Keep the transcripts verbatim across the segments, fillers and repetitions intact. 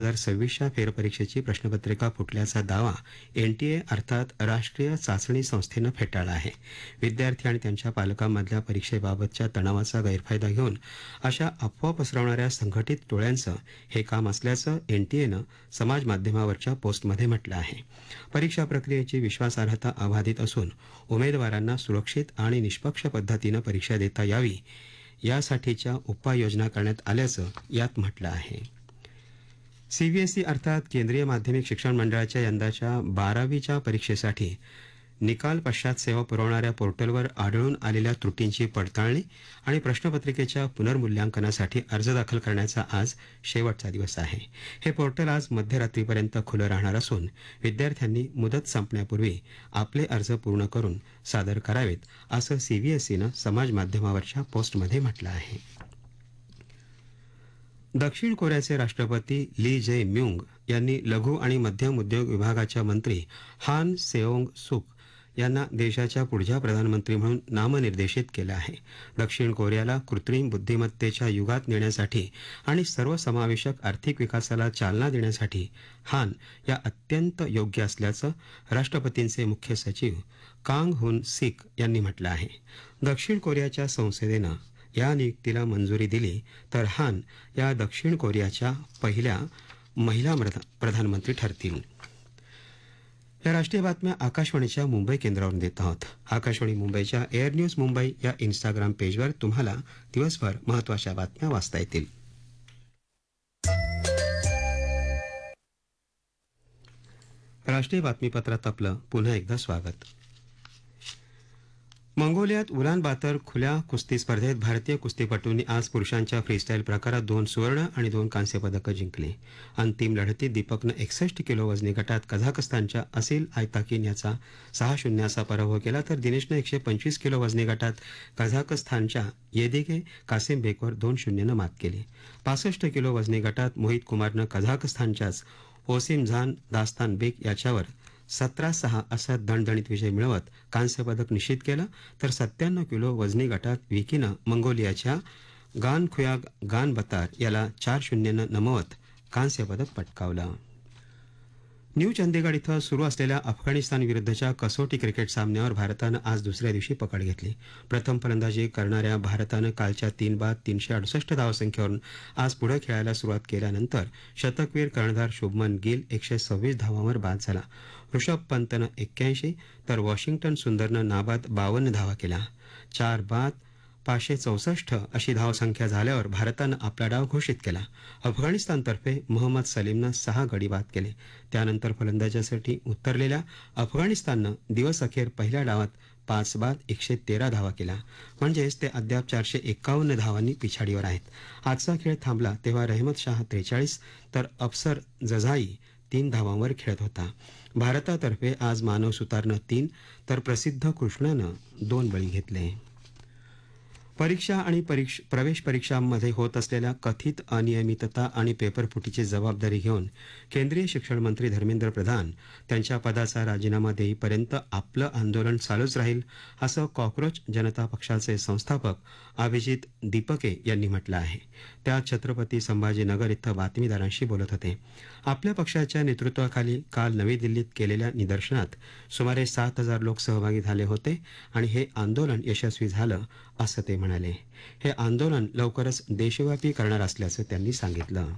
हजार सव्वीसच्या फेरपरीक्षेची प्रश्नपत्रिका फुटल्याचा दावा एनटीए अर्थात राष्ट्रीय चाचणी संस्थेनं फेटाळला आहे. विद्यार्थी आणि त्यांच्या पालकांमधल्या परीक्षेबाबतच्या तणावाचा गैरफायदा घेऊन अशा अफवा पसरवणाऱ्या संघटित टोळ्यांचं हे काम असल्याचं एनटीएनं समाजमाध्यमावरच्या पोस्टमध्ये म्हटलं आहे. परीक्षा प्रक्रियेची विश्वासार्हता अबाधित असून उमेदवारांना सुरक्षित आणि निष्पक्ष पद्धतीनं परीक्षा देता यावी यासाठीच्या उपाययोजना करण्यात आल्याचं यात म्हटलं आहे. सीबीएसई अर्थात केंद्रीय माध्यमिक शिक्षण मंडळाच्या यंदाच्या बारावीच्या परीक्षेसाठी निकाल पश्चात सेवा पुरवणाऱ्या पोर्टलवर आढळून आलेल्या त्रुटींची पडताळणी आणि प्रश्नपत्रिकेच्या पुनर्मूल्यांकनासाठी अर्ज दाखल करण्याचा आज शेवटचा दिवस आहे. हे पोर्टल आज मध्यरात्रीपर्यंत खुलं राहणार असून विद्यार्थ्यांनी मुदत संपण्यापूर्वी आपले अर्ज पूर्ण करून सादर करावेत असं सीबीएसईनं समाजमाध्यमावरच्या पोस्टमध्ये म्हटलं आहे. दक्षिण कोरियाचे राष्ट्रपती ली जे म्यूंग यांनी लघु आणि मध्यम उद्योग विभागाच्या मंत्री हान सेओंग सुक यांना देशाच्या पुढच्या प्रधानमंत्री म्हणून नामनिर्देशित केलं आहे. दक्षिण कोरियाला कृत्रिम बुद्धिमत्तेच्या युगात नेण्यासाठी आणि सर्वसमावेशक आर्थिक विकासाला चालना देण्यासाठी हान या अत्यंत योग्य असल्याचं राष्ट्रपतींचे मुख्य सचिव कांग हुन सिक यांनी म्हटलं आहे. दक्षिण कोरियाच्या संसदेनं या नियुक्तीला मंजुरी दिली तर हान या दक्षिण कोरियाच्या पहिल्या महिला प्रधानमंत्री ठरतील. या राष्ट्रीय बातम्या आकाशवाणीच्या मुंबई केंद्रावरून देत आहोत. आकाशवाणी मुंबईच्या एअर न्यूज मुंबई या इन्स्टाग्राम पेजवर तुम्हाला दिवसभर महत्त्वाच्या बातम्या वाचता येतील. राष्ट्रीय बातमीपत्रात आपलं पुन्हा एकदा स्वागत. मंगोलियात उलान बातर खुल्या कुस्ती स्पर्धेत भारतीय कुस्तीपटूंनी आज पुरुषांच्या फ्रीस्टाईल प्रकारात दोन सुवर्ण आणि दोन कांस्य पदकं जिंकली. अंतिम लढतीत दीपकनं एकसष्ट किलो वजनी गटात कझाकस्तानच्या असिल आयताकिन याचा सहा शून्य असा पराभव केला तर दिनेशनं एकशे पंचवीस किलो वजनी गटात कझाकस्तानच्या येदिगे कासिमबेकवर दोन शून्यनं मात केली. पासष्ट किलो वजनी गटात मोहित कुमारनं कझाकस्तानच्याच ओसिमझान दास्तान बेक याच्यावर सतरा सहा असा दणदणीत विजय मिळवत कांस्य पदक निश्चित केलं तर सत्त्याण्णव किलो वजनी गटात विकीनं मंगोलियाच्या गानखुयाग गानबतार याला चार शून्यनं नमवत कांस्य पदक पटकावलं. न्यू चंदीगड इथं सुरू असलेल्या अफगाणिस्तान विरुद्धच्या कसोटी क्रिकेट सामन्यावर भारतानं आज दुसऱ्या दिवशी पकड घेतली. प्रथम फलंदाजी करणाऱ्या भारतानं कालच्या तीन बाद तीनशे अडुसष्ट धावसंख्येवरून आज पुढे खेळायला सुरुवात केल्यानंतर शतकवीर कर्णधार शुभमन गिल एकशे सव्वीस धावांवर बाद झाला. ऋषभ पंतनं एक्क्याऐंशी तर वॉशिंग्टन सुंदरनं नाबाद बावन्न धावा केल्या. चार बाद पाचशे चौसष्ट अशी धावसंख्या झाल्यावर भारतानं आपला डाव घोषित केला. अफगाणिस्तानतर्फे मोहम्मद सलीमनं सहा गडी बाद केले. त्यानंतर फलंदाजीसाठी उतरलेल्या अफगाणिस्ताननं दिवसअखेर पहिल्या डावात पाच बाद एकशे तेरा धावा केल्या. म्हणजेच ते अद्याप चारशे एक्कावन्न धावांनी पिछाडीवर आहेत. आजचा खेळ थांबला तेव्हा रहमत शाह त्रेचाळीस तर अफसर जझाई तीन धावांवर खेळत होता. भारतातर्फे आज मानव सुतारनं तीन तर प्रसिद्ध कृष्णानं दोन बळी घेतले. परीक्षा आणि परीक्ष प्रवेश परीक्षांमध्ये होत असलेल्या कथित अनियमितता आणि पेपरफुटीची जबाबदारी घेऊन केंद्रीय शिक्षण मंत्री धर्मेंद्र प्रधान त्यांच्या पदाचा राजीनामा देईपर्यंत आपलं आंदोलन चालूच राहील असं कॉक्रोच जनता पक्षाचे संस्थापक अभिजित दीपके यांनी म्हटलं आहे. त्या छत्रपती संभाजीनगर इथं बातमीदारांशी बोलत होते. आपल्या पक्षाच्या नेतृत्वाखाली काल नवी दिल्लीत केलेल्या निदर्शनात सुमारे सात हजार लोक सहभागी झाले होते आणि हे आंदोलन यशस्वी झालं असं ते म्हणाले. हे आंदोलन लवकरच देशव्यापी करणार असल्याचं त्यांनी सांगितलं.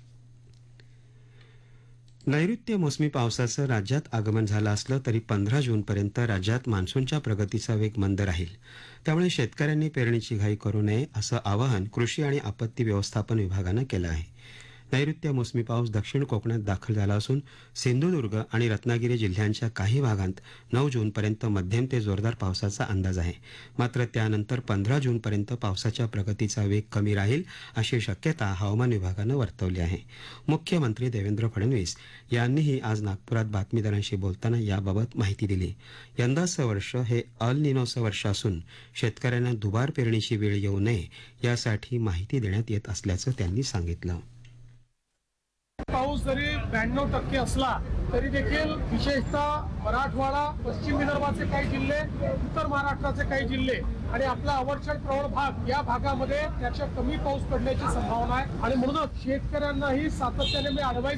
नैऋत्य मोसमी पावसाचं राज्यात आगमन झालं असलं तरी पंधरा जूनपर्यंत राज्यात मान्सूनच्या प्रगतीचा वेग मंद राहील. त्यामुळे शेतकऱ्यांनी पेरणीची घाई करू नये असं आवाहन कृषी आणि आपत्ती व्यवस्थापन विभागानं केलं आहे. नैऋत्य मोसमी पाऊस दक्षिण कोकणात दाखल झाला असून सिंधुदुर्ग आणि रत्नागिरी जिल्ह्यांच्या काही भागांत नऊ जूनपर्यंत मध्यम ते जोरदार पावसाचा अंदाज आहे. मात्र त्यानंतर पंधरा जूनपर्यंत पावसाच्या प्रगतीचा वेग कमी राहील अशी शक्यता हवामान विभागानं वर्तवली आहे. मुख्यमंत्री देवेंद्र फडणवीस यांनीही आज नागपुरात बातमीदारांशी बोलताना याबाबत माहिती दिली. यंदाचं वर्ष हे अल निनोचं वर्ष असून शेतकऱ्यांना दुबार पेरणीची वेळ येऊ नये यासाठी माहिती देण्यात येत असल्याचं त्यांनी सांगितलं. पाऊस जरी ब्याण्णव टक्के असला तरी देखील विशेषतः मराठवाडा, पश्चिम विदर्भाचे काही जिल्हे, उत्तर महाराष्ट्राचे काही जिल्हे आणि आपला अवर्षण प्रवण भाग या भागामध्ये त्याच्या कमी पाऊस पडण्याची संभावना आहे आणि म्हणूनच शेतकऱ्यांनाही सातत्याने मी ऍडवाइस